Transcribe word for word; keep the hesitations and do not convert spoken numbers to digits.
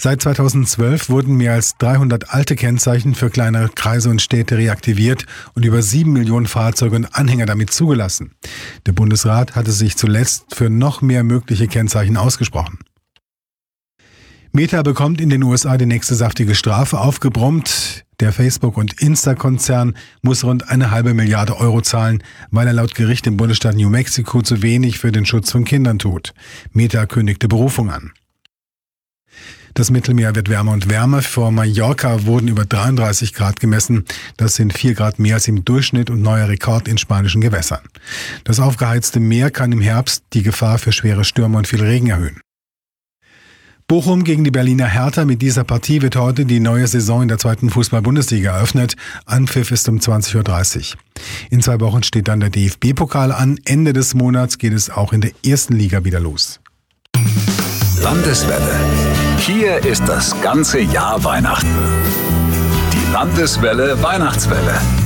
Seit zweitausendzwölf wurden mehr als dreihundert alte Kennzeichen für kleinere Kreise und Städte reaktiviert und über sieben Millionen Fahrzeuge und Anhänger damit zugelassen. Der Bundesrat hatte sich zuletzt für noch mehr mögliche Kennzeichen ausgesprochen. Meta bekommt in den U S A die nächste saftige Strafe aufgebrummt. Der Facebook- und Insta-Konzern muss rund eine halbe Milliarde Euro zahlen, weil er laut Gericht im Bundesstaat New Mexico zu wenig für den Schutz von Kindern tut. Meta kündigte Berufung an. Das Mittelmeer wird wärmer und wärmer. Vor Mallorca wurden über dreiunddreißig Grad gemessen. Das sind vier Grad mehr als im Durchschnitt und neuer Rekord in spanischen Gewässern. Das aufgeheizte Meer kann im Herbst die Gefahr für schwere Stürme und viel Regen erhöhen. Bochum gegen die Berliner Hertha. Mit dieser Partie wird heute die neue Saison in der zweiten Fußball-Bundesliga eröffnet. Anpfiff ist um zwanzig Uhr dreißig. In zwei Wochen steht dann der D F B-Pokal an. Ende des Monats geht es auch in der ersten Liga wieder los. Landeswelle. Hier ist das ganze Jahr Weihnachten. Die Landeswelle Weihnachtswelle.